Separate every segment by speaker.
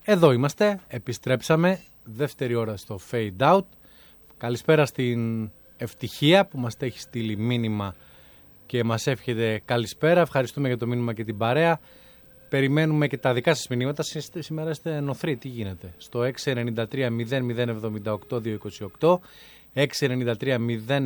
Speaker 1: Εδώ είμαστε, επιστρέψαμε, δεύτερη ώρα στο Fade Out. Καλησπέρα στην Ευτυχία που μας έχει στείλει μήνυμα και μας εύχεται καλησπέρα. Ευχαριστούμε για το μήνυμα και την παρέα. Περιμένουμε και τα δικά σας μηνύματα. Σήμερα είστε νοθροί, τι γίνεται? Στο 693 0078 228 693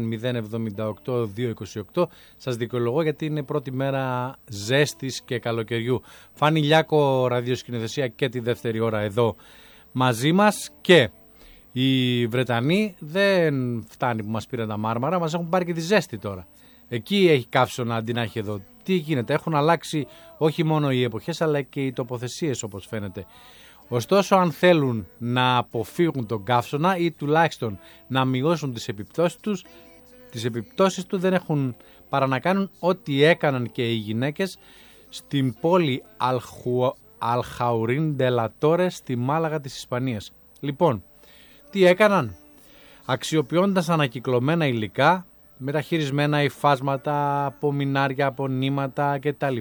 Speaker 1: 0078 228. Σας δικαιολογώ γιατί είναι πρώτη μέρα ζέστης και καλοκαιριού. Φάνη Λιάκο, ραδιοσκηνοθεσία και τη δεύτερη ώρα εδώ μαζί μας. Και οι Βρετανοί δεν φτάνει που μας πήραν τα Μάρμαρα, μας έχουν πάρει και τη ζέστη τώρα. Εκεί έχει καύσωνα αντί να έχει εδώ. Τι γίνεται? Έχουν αλλάξει όχι μόνο οι εποχές αλλά και οι τοποθεσίες όπως φαίνεται. Ωστόσο, αν θέλουν να αποφύγουν τον καύσωνα ή τουλάχιστον να μειώσουν τις επιπτώσεις του, δεν έχουν παρά να κάνουν ό,τι έκαναν και οι γυναίκες στην πόλη Αλχαουρίν ντε λα Τόρες στη Μάλαγα της Ισπανίας. Λοιπόν, τι έκαναν? Αξιοποιώντας ανακυκλωμένα υλικά, μεταχειρισμένα υφάσματα, απομεινάρια, απονήματα κτλ.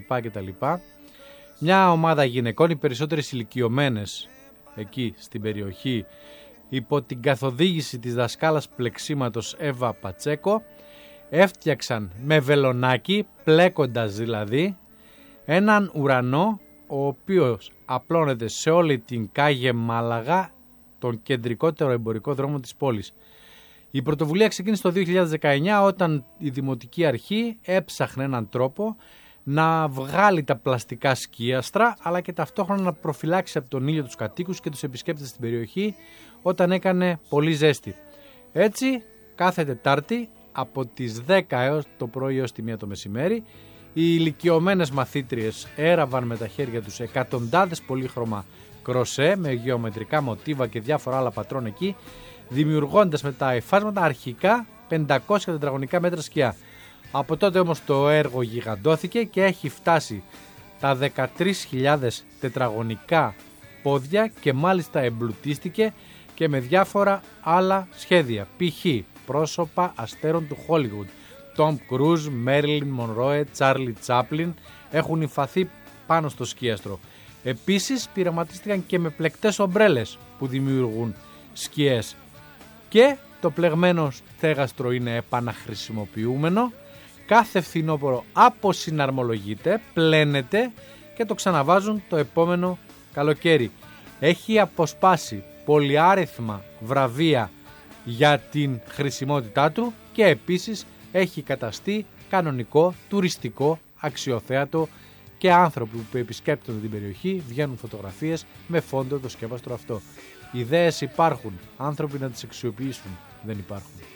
Speaker 1: Μια ομάδα γυναικών, οι περισσότερες ηλικιωμένες εκεί στην περιοχή, υπό την καθοδήγηση της δασκάλας πλεξίματος Εύα Πατσέκο, έφτιαξαν με βελονάκι, πλέκοντας δηλαδή, έναν ουρανό ο οποίος απλώνεται σε όλη την Κάγε Μάλαγα, τον κεντρικότερο εμπορικό δρόμο της πόλης. Η πρωτοβουλία ξεκίνησε το 2019 όταν η Δημοτική Αρχή έψαχνε έναν τρόπο να βγάλει τα πλαστικά σκίαστρα αλλά και ταυτόχρονα να προφυλάξει από τον ήλιο τους κατοίκους και τους επισκέπτες στην περιοχή όταν έκανε πολύ ζέστη. Έτσι, κάθε Τετάρτη από τις 10 έως το πρωί έως τη 1 το μεσημέρι, οι ηλικιωμένες μαθήτριες έραβαν με τα χέρια τους εκατοντάδες πολύχρωμα κροσέ με γεωμετρικά μοτίβα και διάφορα άλλα πατρόν εκεί, δημιουργώντας με τα υφάσματα αρχικά 500 τετραγωνικά μέτρα σκιά. Από τότε όμως το έργο γιγαντώθηκε και έχει φτάσει τα 13.000 τετραγωνικά πόδια και μάλιστα εμπλουτίστηκε και με διάφορα άλλα σχέδια. Π.χ. πρόσωπα αστέρων του Hollywood. Tom Cruise, Marilyn Monroe, Charlie Chaplin έχουν υφαθεί πάνω στο σκίαστρο. Επίσης πειραματίστηκαν και με πλεκτές ομπρέλες που δημιουργούν σκιές. Και το πλεγμένο στέγαστρο είναι επαναχρησιμοποιούμενο. Κάθε φθινόπωρο αποσυναρμολογείται, πλένεται και το ξαναβάζουν το επόμενο καλοκαίρι. Έχει αποσπάσει πολυάριθμα βραβεία για την χρησιμότητά του και επίσης έχει καταστεί κανονικό, τουριστικό, αξιοθέατο και άνθρωποι που επισκέπτονται την περιοχή βγαίνουν φωτογραφίες με φόντο το σκεύαστρο αυτό. Ιδέες υπάρχουν, άνθρωποι να τις αξιοποιήσουν δεν υπάρχουν.